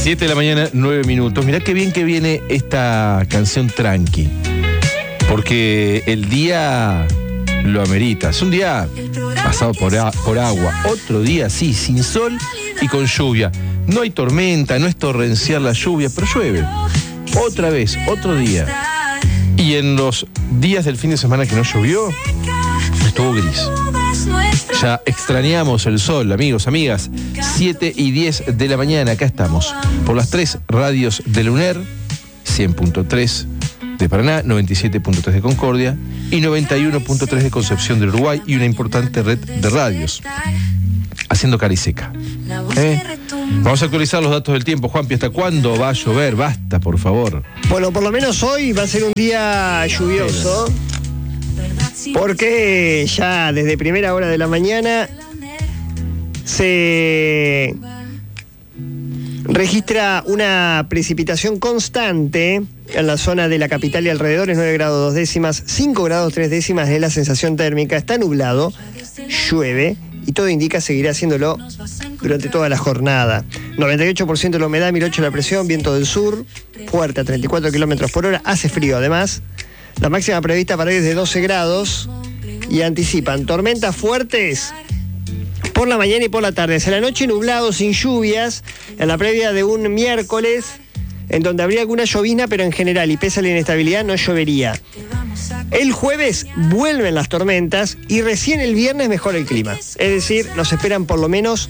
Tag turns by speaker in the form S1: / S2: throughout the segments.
S1: 7 de la mañana, 9 minutos. Mirá qué bien que viene esta canción tranqui. Porque el día lo amerita. Es un día pasado por agua. Otro día, sí, sin sol y con lluvia. No hay tormenta, no es torrencial la lluvia, pero llueve. Otra vez, otro día. Y en los días del fin de semana que no llovió, estuvo gris. Ya extrañamos el sol, amigos, amigas. 7 y 10 de la mañana, acá estamos. Por las 3 radios de la UNER, 100.3 de Paraná, 97.3 de Concordia y 91.3 de Concepción del Uruguay, y una importante red de radios. Haciendo cara y seca. Vamos a actualizar los datos del tiempo. Juanpi, ¿hasta cuándo va a llover? Basta, por favor.
S2: Bueno, por lo menos hoy va a ser un día lluvioso, porque ya desde primera hora de la mañana se registra una precipitación constante en la zona de la capital y alrededores. 9 grados 2 décimas, 5 grados 3 décimas de la sensación térmica. Está nublado, llueve, y todo indica seguirá haciéndolo durante toda la jornada. 98% de la humedad, 1008 la presión, viento del sur, fuerte a 34 kilómetros por hora, hace frío además. La máxima prevista para hoy es de 12 grados y anticipan tormentas fuertes por la mañana y por la tarde. Hacia la noche nublado, sin lluvias, en la previa de un miércoles en donde habría alguna llovizna, pero en general, y pese a la inestabilidad, no llovería. El jueves vuelven las tormentas y recién el viernes mejora el clima. Es decir, nos esperan por lo menos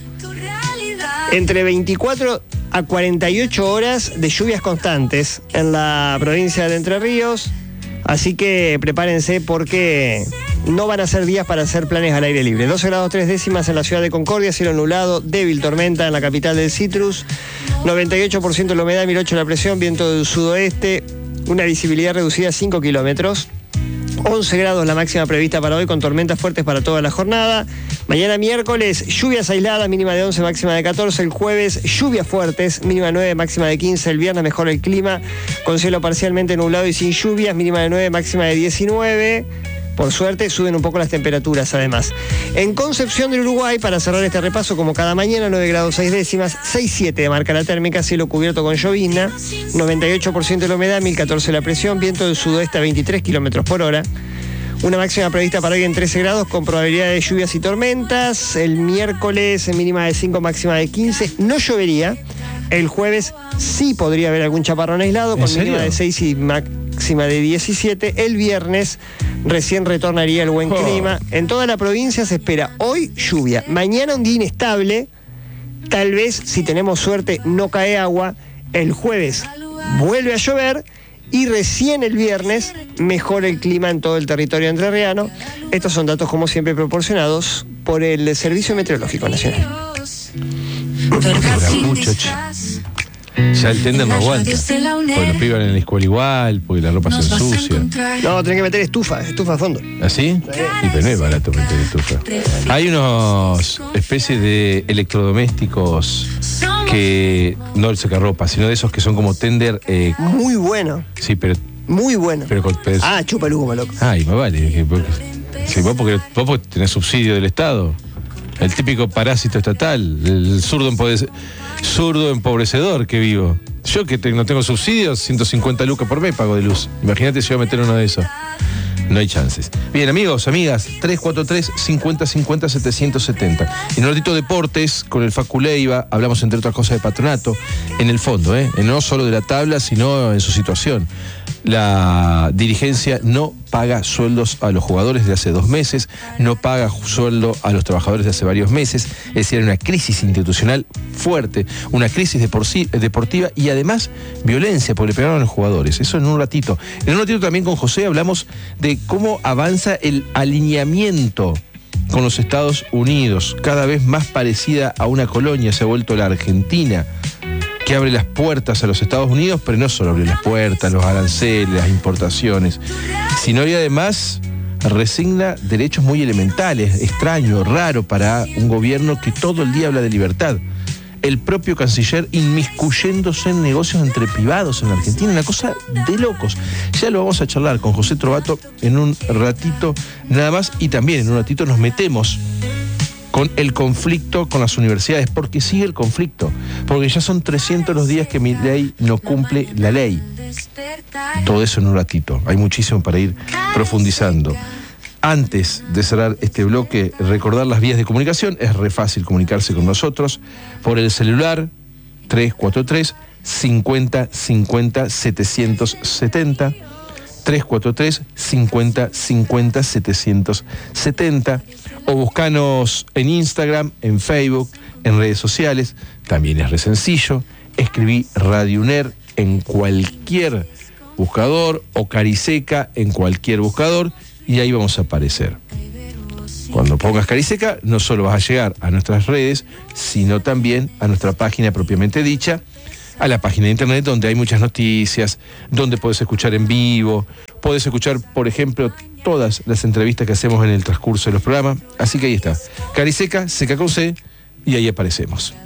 S2: entre 24 a 48 horas de lluvias constantes en la provincia de Entre Ríos. Así que prepárense, porque no van a ser días para hacer planes al aire libre. 12 grados 3 décimas en la ciudad de Concordia, cielo nublado, débil tormenta en la capital del Citrus, 98% de la humedad, 1008 la presión, viento del sudoeste, una visibilidad reducida a 5 kilómetros. 11 grados la máxima prevista para hoy, con tormentas fuertes para toda la jornada. Mañana miércoles, lluvias aisladas, mínima de 11, máxima de 14. El jueves, lluvias fuertes, mínima de 9, máxima de 15. El viernes mejora el clima, con cielo parcialmente nublado y sin lluvias, mínima de 9, máxima de 19. Por suerte, suben un poco las temperaturas además. En Concepción del Uruguay, para cerrar este repaso, como cada mañana, 9 grados 6 décimas, 6,7 de marca la térmica, cielo cubierto con llovizna, 98% de la humedad, 1014 la presión, viento del sudoeste a 23 kilómetros por hora. Una máxima prevista para hoy en 13 grados, con probabilidad de lluvias y tormentas. El miércoles, mínima de 5, máxima de 15. No llovería. El jueves sí podría haber algún chaparrón aislado, con mínima de 6 y máxima de 17. El viernes recién retornaría el buen clima. En toda la provincia se espera hoy lluvia. Mañana un día inestable. Tal vez, si tenemos suerte, no cae agua. El jueves vuelve a llover. Y recién el viernes mejora el clima en todo el territorio entrerriano. Estos son datos, como siempre, proporcionados por el Servicio Meteorológico Nacional.
S1: Ya el tender no aguanta, porque los pibes van en la escuela igual, porque la ropa se ensucia.
S2: No, tenés que meter estufa a fondo.
S1: ¿Así? Sí, pero no es barato meter estufa. Hay unos especies de electrodomésticos que no el secarropa, sino de esos que son como tender.
S2: Muy bueno.
S1: Sí, pero.
S2: Muy bueno.
S1: Pero
S2: chupa el humo, loco.
S1: Ay, más vale. Sí, vos porque tenés subsidio del Estado. El típico parásito estatal, el zurdo empobrecedor que vivo. Yo que no tengo subsidios, 150 lucas por mes pago de luz. Imagínate si voy a meter uno de esos. No hay chances. Bien, amigos, amigas, 343-5050-770. En un ratito deportes, con el Facu Leiva, hablamos entre otras cosas de Patronato, en el fondo, no solo de la tabla, sino en su situación. La dirigencia no paga sueldos a los jugadores de hace 2 meses, no paga sueldo a los trabajadores de hace varios meses, es decir, hay una crisis institucional fuerte, una crisis deportiva y además violencia, porque le pegaron a los jugadores. Eso en un ratito. En un ratito también con José hablamos de cómo avanza el alineamiento con los Estados Unidos, cada vez más parecida a una colonia se ha vuelto la Argentina, que abre las puertas a los Estados Unidos, pero no solo abre las puertas, los aranceles, las importaciones, sino y además resigna derechos muy elementales, extraño, raro para un gobierno que todo el día habla de libertad. El propio canciller inmiscuyéndose en negocios entre privados en la Argentina, una cosa de locos. Ya lo vamos a charlar con José Trovato en un ratito nada más, y también en un ratito nos metemos con el conflicto con las universidades, porque sigue el conflicto, Porque ya son 300 los días que Milei no cumple la ley. Todo eso en un ratito. Hay muchísimo para ir profundizando. Antes de cerrar este bloque, recordar las vías de comunicación. Es re fácil comunicarse con nosotros por el celular 343 50 50 770, 343 50 50 770, o buscanos en Instagram, en Facebook, en redes sociales. También es re sencillo. Escribí Radio UNER en cualquier buscador o Cariseca en cualquier buscador y ahí vamos a aparecer. Cuando pongas Cariseca, no solo vas a llegar a nuestras redes, sino también a nuestra página propiamente dicha, a la página de internet donde hay muchas noticias, donde podés escuchar en vivo, podés escuchar, por ejemplo, todas las entrevistas que hacemos en el transcurso de los programas. Así que ahí está, Cariseca, seca con C, y ahí aparecemos.